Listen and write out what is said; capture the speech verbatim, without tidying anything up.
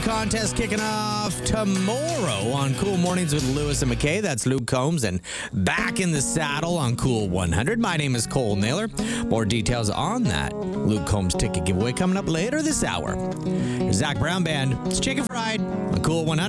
Contest kicking off tomorrow on Cool Mornings with Lewis and McKay. That's Luke Combs and Back in the Saddle on Cool one hundred. My name is Cole Naylor. More details on that Luke Combs ticket giveaway coming up later this hour. Zach Brown Band, it's Chicken Fried on Cool one hundred.